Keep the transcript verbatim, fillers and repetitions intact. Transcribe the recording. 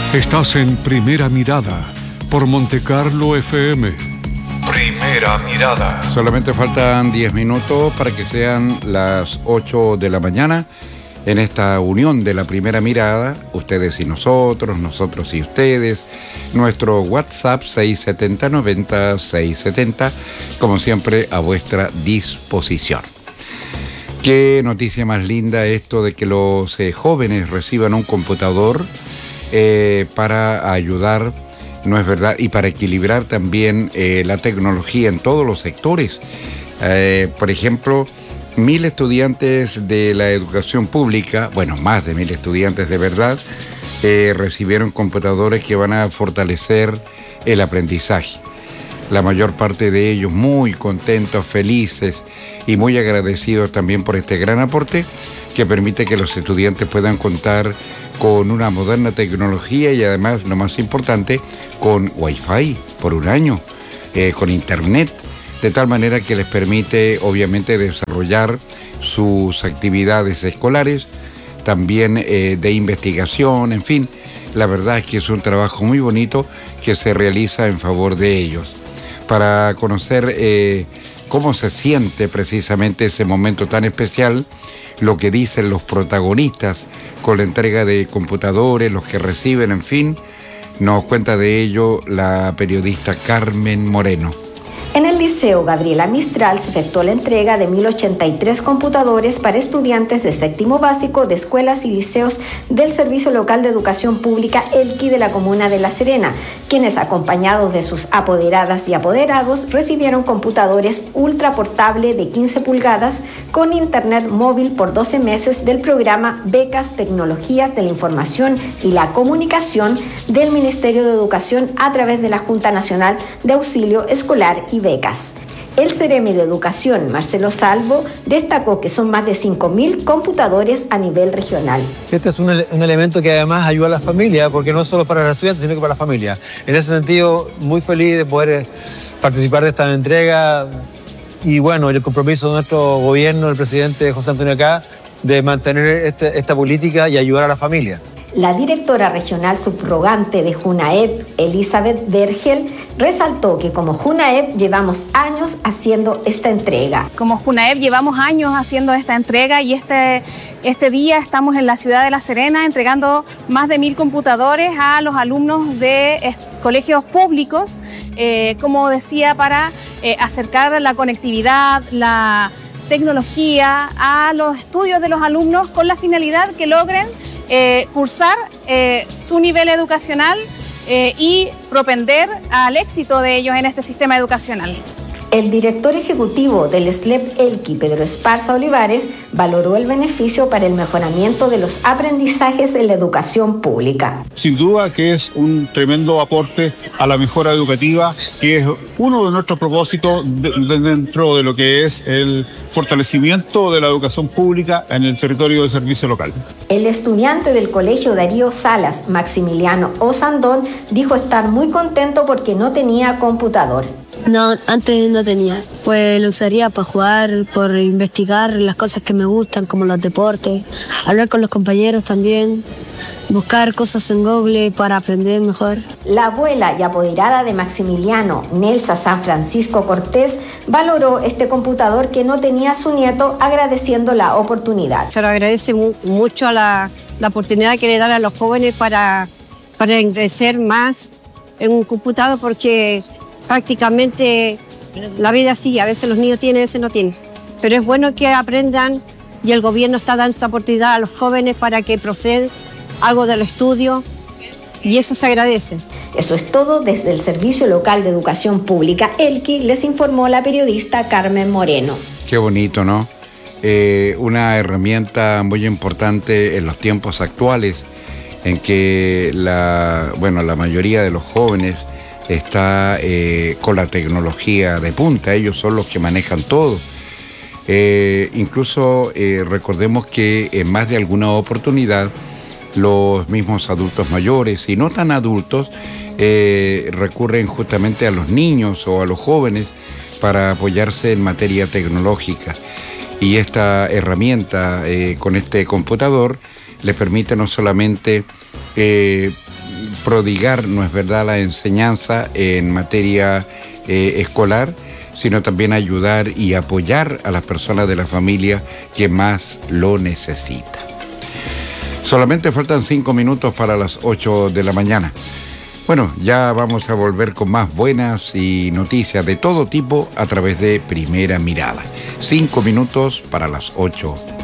Estás en Primera Mirada por Montecarlo F M. Primera Mirada. Solamente faltan diez minutos para que sean las ocho de la mañana. En esta unión de la Primera Mirada, ustedes y nosotros, nosotros y ustedes, nuestro WhatsApp seis siete cero nueve cero seis siete cero, como siempre a vuestra disposición. Qué noticia más linda esto de que los eh, jóvenes reciban un computador eh, para ayudar, ¿no es verdad? Y para equilibrar también eh, la tecnología en todos los sectores. Eh, por ejemplo, mil estudiantes de la educación pública, bueno, más de mil estudiantes de verdad, eh, recibieron computadores que van a fortalecer el aprendizaje. La mayor parte de ellos muy contentos, felices y muy agradecidos también por este gran aporte que permite que los estudiantes puedan contar con una moderna tecnología y además, lo más importante, con Wi-Fi por un año, eh, con internet, de tal manera que les permite obviamente desarrollar sus actividades escolares, también eh, de investigación, en fin. La verdad es que es un trabajo muy bonito que se realiza en favor de ellos. Para conocer eh, cómo se siente precisamente ese momento tan especial, lo que dicen los protagonistas con la entrega de computadores, los que reciben, en fin, nos cuenta de ello la periodista Carmen Moreno. En el Liceo Gabriela Mistral se efectuó la entrega de mil ochenta y tres computadores para estudiantes de séptimo básico de escuelas y liceos del Servicio Local de Educación Pública Elqui de la comuna de La Serena, quienes, acompañados de sus apoderadas y apoderados, recibieron computadores ultra portable de quince pulgadas con internet móvil por doce meses del programa Becas Tecnologías de la Información y la Comunicación del Ministerio de Educación a través de la Junta Nacional de Auxilio Escolar y Becas. El Ceremi de Educación, Marcelo Salvo, destacó que son más de cinco mil computadores a nivel regional. Este es un, ele- un elemento que además ayuda a la familia, porque no solo para los estudiantes, sino que para la familia. En ese sentido, muy feliz de poder participar de esta entrega y bueno, el compromiso de nuestro gobierno, el presidente José Antonio Cá, de mantener este, esta política y ayudar a la familia. La directora regional subrogante de JUNAEP, Elizabeth Dergel, resaltó que como JUNAEP llevamos años haciendo esta entrega. Como JUNAEP llevamos años haciendo esta entrega y este, este día estamos en la ciudad de La Serena entregando más de mil computadores a los alumnos de colegios públicos, eh, como decía, para eh, acercar la conectividad, la tecnología a los estudios de los alumnos con la finalidad que logren Eh, cursar eh, su nivel educacional eh, y propender al éxito de ellos en este sistema educacional. El director ejecutivo del S L E P Elqui, Pedro Esparza Olivares, valoró el beneficio para el mejoramiento de los aprendizajes en la educación pública. Sin duda que es un tremendo aporte a la mejora educativa, que es uno de nuestros propósitos de, de dentro de lo que es el fortalecimiento de la educación pública en el territorio de servicio local. El estudiante del colegio Darío Salas, Maximiliano Osandón, dijo estar muy contento porque no tenía computador. No, antes no tenía. Pues lo usaría para jugar, por investigar las cosas que me gustan, como los deportes, hablar con los compañeros también, buscar cosas en Google para aprender mejor. La abuela y apoderada de Maximiliano, Nelsa San Francisco Cortés, valoró este computador que no tenía su nieto, agradeciendo la oportunidad. Se lo agradece mu- mucho a la, la oportunidad que le dan a los jóvenes para, para ingresar más en un computador, porque prácticamente la vida sí, a veces los niños tienen, a veces no tienen. Pero es bueno que aprendan y el gobierno está dando esta oportunidad a los jóvenes para que procedan algo de los estudios y eso se agradece. Eso es todo desde el Servicio Local de Educación Pública Elqui, les informó la periodista Carmen Moreno. Qué bonito, ¿no? Eh, una herramienta muy importante en los tiempos actuales en que la, bueno, la mayoría de los jóvenes está eh, con la tecnología de punta, ellos son los que manejan todo. Eh, incluso eh, recordemos que en más de alguna oportunidad los mismos adultos mayores y no tan adultos eh, recurren justamente a los niños o a los jóvenes para apoyarse en materia tecnológica. Y esta herramienta eh, con este computador les permite no solamente eh, prodigar, no es verdad, la enseñanza en materia eh, escolar, sino también ayudar y apoyar a las personas de la familia que más lo necesitan. Solamente faltan cinco minutos para las ocho de la mañana. Bueno, ya vamos a volver con más buenas y noticias de todo tipo a través de Primera Mirada. Cinco minutos para las ocho